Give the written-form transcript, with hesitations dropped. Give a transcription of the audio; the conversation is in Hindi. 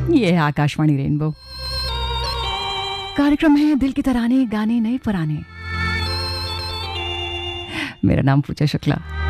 ये है आकाशवाणी रेनबो। कार्यक्रम है दिल की तराने, गाने नए पुराने। मेरा नाम पूजा शुक्ला।